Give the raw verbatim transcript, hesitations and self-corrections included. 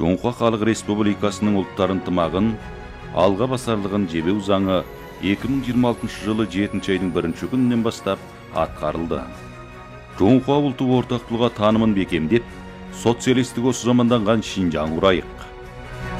Жоңқа Халық Республикасының ұлттар ынтымағын алға басарлығын жебеу заңы эки миң жыйырма алтынчы жылы жетинчи айдын биринчи күнүнөн баштап аткарылды. Жоңқа улуттук ортактуулукка таанымын бекемдеп, социалисттик осу заманданган Шинжаң курайык.